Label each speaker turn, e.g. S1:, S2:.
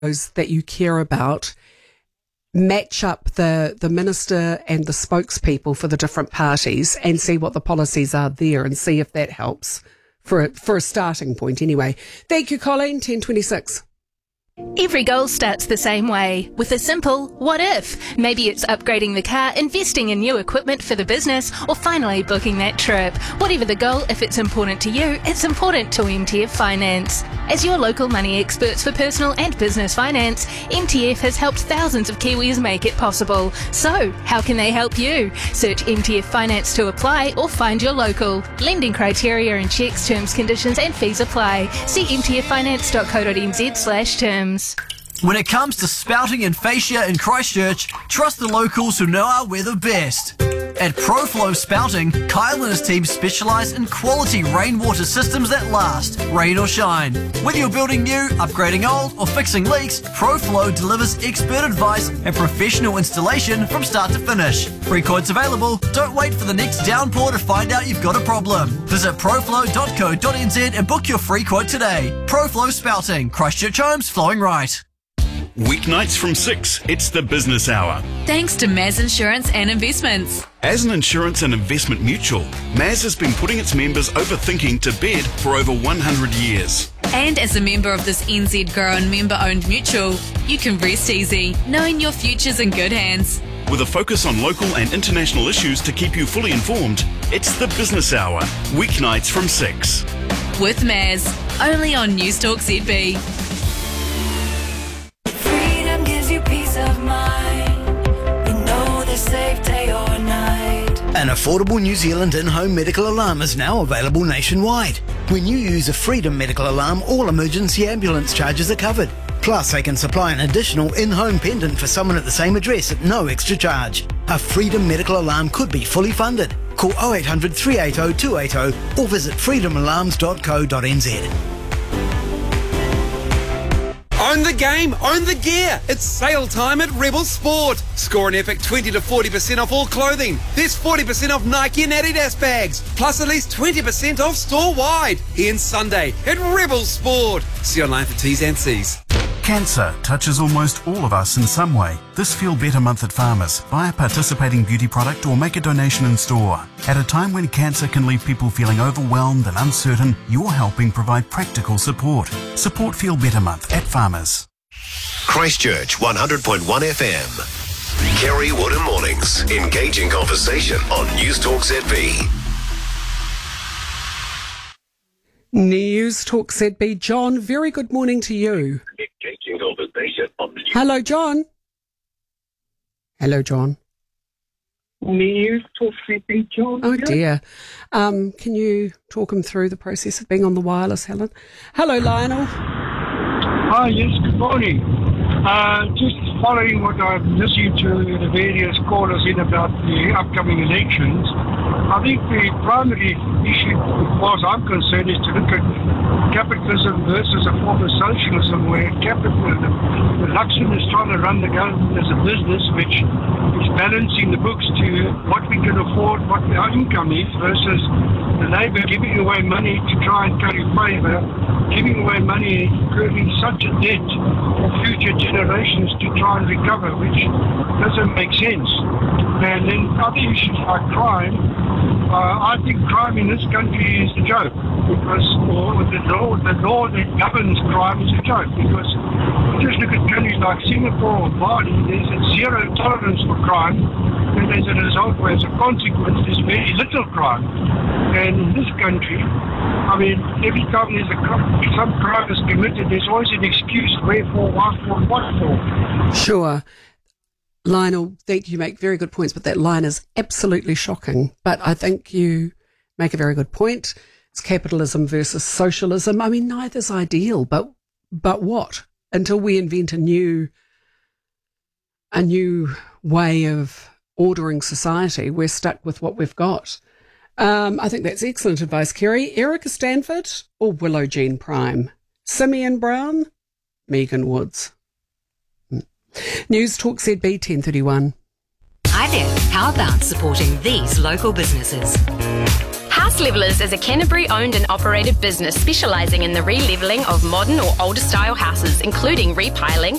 S1: those that you care about, match up the minister and the spokespeople for the different parties and see what the policies are there and see if that helps for a starting point anyway. Thank you, Colleen. 10:26.
S2: Every goal starts the same way, with a simple what if. Maybe it's upgrading the car, investing in new equipment for the business, or finally booking that trip. Whatever the goal, if it's important to you, it's important to MTF Finance. As your local money experts for personal and business finance, MTF has helped thousands of Kiwis make it possible. So, how can they help you? Search MTF Finance to apply or find your local. Lending criteria and checks, terms, conditions and fees apply. See mtffinance.co.nz/terms.
S3: When it comes to spouting and fascia in Christchurch, trust the locals who know our weather best. At ProFlow Spouting, Kyle and his team specialise in quality rainwater systems that last, rain or shine. Whether you're building new, upgrading old, or fixing leaks, ProFlow delivers expert advice and professional installation from start to finish. Free quotes available. Don't wait for the next downpour to find out you've got a problem. Visit proflow.co.nz and book your free quote today. ProFlow Spouting, Christchurch homes flowing right.
S4: Weeknights from 6, it's the business hour.
S5: Thanks to Maz Insurance and Investments.
S4: As an insurance and investment mutual, Maz has been putting its members overthinking to bed for over 100 years.
S5: And as a member of this NZ grown member-owned mutual, you can rest easy, knowing your future's in good hands.
S4: With a focus on local and international issues to keep you fully informed, it's the business hour. Weeknights from 6.
S5: With Maz, only on Newstalk ZB.
S6: Peace of mind. We know the safe day or night.
S7: An affordable New Zealand in-home medical alarm is now available nationwide. When you use a Freedom medical alarm, all emergency ambulance charges are covered. Plus, they can supply an additional in-home pendant for someone at the same address at no extra charge. A Freedom medical alarm could be fully funded. Call 0800 380 280 or visit freedomalarms.co.nz.
S8: Own the game, own the gear. It's sale time at Rebel Sport. Score an epic 20 to 40% off all clothing. There's 40% off Nike and Adidas bags, plus at least 20% off store-wide. Ends Sunday at Rebel Sport. See online for T's and C's.
S9: Cancer touches almost all of us in some way. This Feel Better Month at Farmers. Buy a participating beauty product or make a donation in store. At a time when cancer can leave people feeling overwhelmed and uncertain, you're helping provide practical support. Support Feel Better Month at Farmers.
S10: Christchurch 100.1 FM. Kerry Woodham Mornings. Engaging conversation on Newstalk ZB.
S1: Newstalk ZB. John, very good morning to you. Hello, John. Hello, John.
S11: Newstalk ZB, John.
S1: Oh, dear. Can you talk him through the process of being on the wireless, Helen? Hello, Lionel.
S11: Hi, yes, good morning. Just following what I've listened to the various callers in about the upcoming elections, I think the primary issue, as far as I'm concerned, is to look at capitalism versus a form of socialism where the Luxon is trying to run the government as a business which is balancing the books to what we can afford, what our income is, versus the Labour giving away money to try and curry favour, giving away money, incurring such a debt for future generations to try and recover, which doesn't make sense. And then other issues like crime, I think crime in this country is a joke, because the law that governs crime is a joke, because just look at countries like Singapore or Bali, there's a zero tolerance for crime, and as a result, or as a consequence, there's very little crime. And in this country, I mean, every time some crime is committed, there's always an excuse, wherefore, why for, what for.
S1: Sure. Lionel, you make very good points, but that line is absolutely shocking. But I think you make a very good point. It's capitalism versus socialism. I mean, neither's ideal, but what? Until we invent a new way of ordering society, we're stuck with what we've got. I think that's excellent advice, Kerry. Erica Stanford or Willow Jean Prime? Simeon Brown? Megan Woods? Newstalk ZB 10:31.
S12: Hi there. How about supporting these local businesses? How House Levellers is a Canterbury-owned and operated business specialising in the re-levelling of modern or older style houses, including repiling,